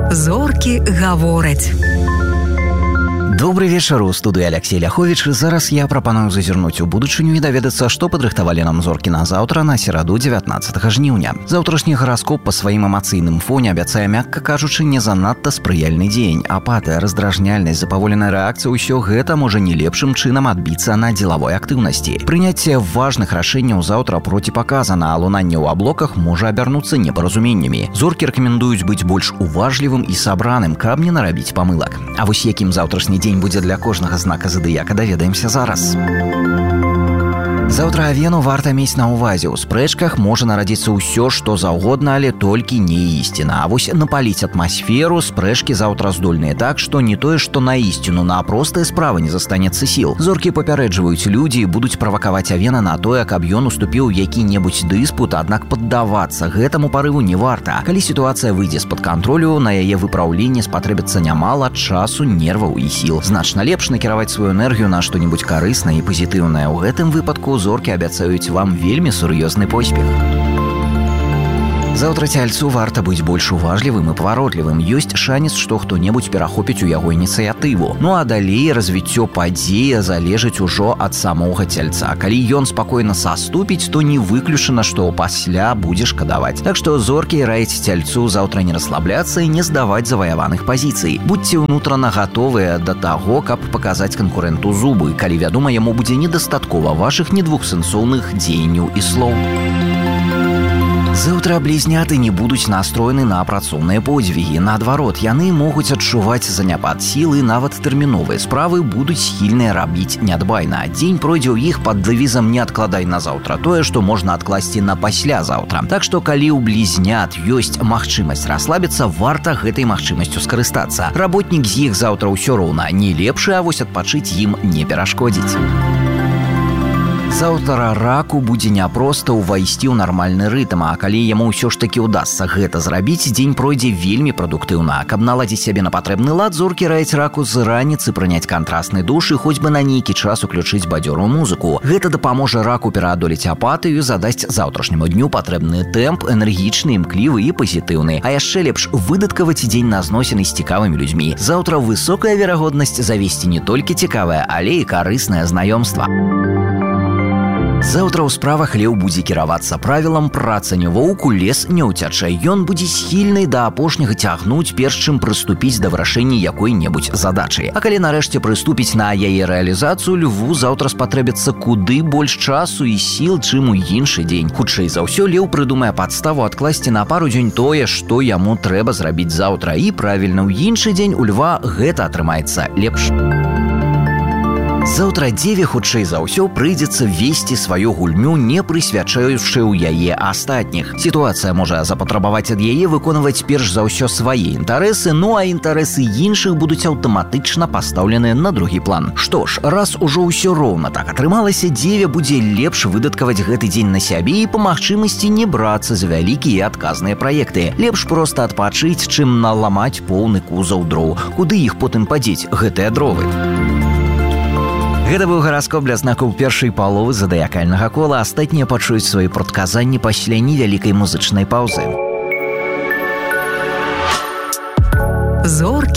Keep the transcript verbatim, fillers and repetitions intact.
Зоркі гавораць. Добрый вечар, у студыі Алексей Ляховіч. Зараз я прапаную зазірнуць у будучыню і даведацца, што падрыхтавалі нам зоркі на заўтра, на сераду дзевятнаццатага жніўня. Заўтрашні гараскоп па сваім эмацыйным фоне абяцае, мякка кажучы, не занадта спрыяльны дзень. Апатыя, раздражняльнасць, запаволеная рэакцыя — усё гэта можа не лепшым чынам адбіцца на дзелавой актыўнасці. Прыняцце важных рашэнняў заўтра проціпаказана, а лунанне ў аблоках можа абярнуцца непаразуменнямі. Зоркі рэкамендуюць быць больш уважлівым і сабраным, каб не нарабіць памылак. А вось якім заўтрашні дзень будзе для кожнага знака задыяка, даведаемся зараз. Заўтра авену варта мець на ўвазе. У спрэчках можа нарадзіцца ўсё, што заўгодна, але толькі не ісціна. А вось напаліць атмасферу спрэчкі заўтра здольныя так, што не тое, што на ісціну, на простыя справы не застанецца сіл. Зоркі папярэджваюць, людзі будуць правакаваць авена на тое, каб ён уступіў у які-небудзь дыспут, аднак паддавацца гэтаму парыву не варта. Калі сітуацыя выйдзе з-пад кантролю, на яе выпраўленне спатрэбіцца нямала часу, нерваў і сіл. Значна лепш накіраваць сваю энергію на што-небудзь карыснае і пазітыўнае. У гэтым выпадку зоркі абяцаюць вам вельмі сур'ёзны поспех. Заўтра цельцу варта быць больш уважлівым і паваротлівым. Ёсць шанец, што хто-небудзь перахопіць у яго ініцыятыву. Ну а далей развіццё падзея залежыць ужо ад самога цельца. Калі ён спакойна саступіць, то не выключана, што пасля будзе шкадаваць. Так што зоркі раяць цельцу заўтра не расслабляцца і не здаваць заваяваных пазіцый. Будьце ўнутрана гатовыя да таго, каб паказаць канкурэнту зубы, калі, вядома, яму будзе недастаткова вашых недвухсэнсоўных дзеянняў і слоў. Заўтра блізняты не будуць настроены на працоўныя подзвігі. Наадварот, яны могуць адчуваць заняпад сілы, нават тэрміновыя справы будуць схільныя рабіць нядбайна. Дзень пройдзе ў іх пад дэвізам «Не адкладай на заўтра тое, што можна адкласці на паслязаўтра». Так што, калі ў блізнят ёсць магчымасць расслабіцца, варта гэтай магчымасцю скарыстацца. Работнік з іх заўтра ўсё роўна не лепшы, а вось адпачыць ім не перашкодзіць. Заўтра раку будзе няпроста ўвайсці ў нармальны рытм, а калі яму ўсё ж такі ўдасца гэта зрабіць, дзень пройдзе вельмі прадуктыўна. Каб наладзіць сябе на патрэбны лад, зоркі раяць раку з раніцы прыняць кантрасны душ і хоць бы на нейкі час уключыць бадзёрую музыку. Гэта дапаможа раку пераадолець апатыю, задасць заўтрашняму дню патрэбны тэмп, энергічны, імклівы і пазітыўны. А яшчэ лепш выдаткаваць дзень на зносіны з цікавымі людзьмі. Заўтра высокая верагоднасць завесці не толькі цікавае, але і карыснае знаёмства. Заўтра ў справах леў будзе кіравацца правілам «праца не воўку, лес не ўцячэ». Ён будзе схільны да апошняга цягнуць, перш чым прыступіць да вырашэння якой-небудзь задачы. А калі нарэшце прыступіць на яе рэалізацыю, льву заўтра спатрэбіцца куды больш часу і сіл, чым у іншы дзень. Хутчэй за ўсё, леў прыдумае падставу адкласці на пару дзень тое, што яму трэба зрабіць заўтра. І правільна, ў іншы дзень у льва гэта атрымаецца лепш. Заўтра дзеве хутчэй за ўсё прыйдзецца весці сваю гульню, не прысвячаючы ў яе астатніх. Сітуацыя можа запатрабаваць ад яе выконваць перш за ўсё свае інтарэсы, ну а інтарэсы іншых будуць аўтаматычна пастаўлены на другі план. Што ж, раз ужо ўсё роўна так атрымалася, дзеве будзе лепш выдаткаваць гэты дзень на сябе і па магчымасці не брацца за вялікія адказныя праекты. Лепш проста адпачыць, чым наламаць поўны кузаў дроў. Куды іх потым падзець, гэтыя дровы? Гэта быў гараскоп для знакаў першай паловы задыякальнага кола. Астатнія пачуюць свае прадказанні пасля невялікай музычнай паўзы. Зоркі